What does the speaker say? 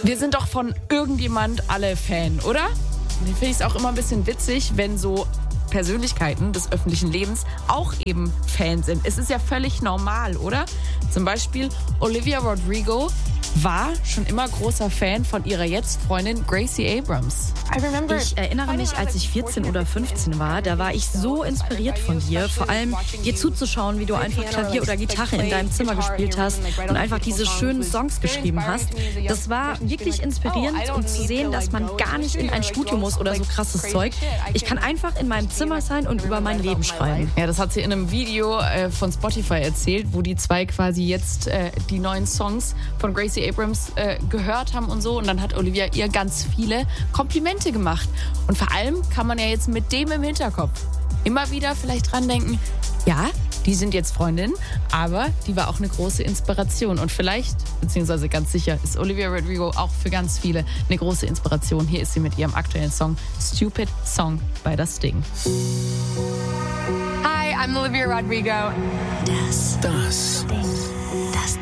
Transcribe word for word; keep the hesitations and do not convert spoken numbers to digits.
Wir sind doch von irgendjemand alle Fan, oder? Und dann finde ich es auch immer ein bisschen witzig, wenn so Persönlichkeiten des öffentlichen Lebens auch eben Fans sind. Es ist ja völlig normal, oder? Zum Beispiel Olivia Rodrigo war schon immer großer Fan von ihrer Jetzt-Freundin Gracie Abrams. Ich erinnere mich, als ich vierzehn oder fünfzehn war, da war ich so inspiriert von dir. Vor allem dir zuzuschauen, wie du einfach Klavier oder Gitarre in deinem Zimmer gespielt hast und einfach diese schönen Songs geschrieben hast. Das war wirklich inspirierend, um zu sehen, dass man gar nicht in ein Studio muss oder so krasses Zeug. Ich kann einfach in meinem Zimmer sein und über mein Leben schreiben. Ja, das hat sie in einem Video äh, von Spotify erzählt, wo die zwei quasi jetzt äh, die neuen Songs von Gracie Abrams äh, gehört haben und so. Und dann hat Olivia ihr ganz viele Komplimente gemacht. Und vor allem kann man ja jetzt mit dem im Hinterkopf immer wieder vielleicht dran denken, ja, die sind jetzt Freundinnen, aber die war auch eine große Inspiration. Und vielleicht, beziehungsweise ganz sicher, ist Olivia Rodrigo auch für ganz viele eine große Inspiration. Hier ist sie mit ihrem aktuellen Song Stupid Song bei Das Ding. Hi, I'm Olivia Rodrigo. Das, das Ding. Das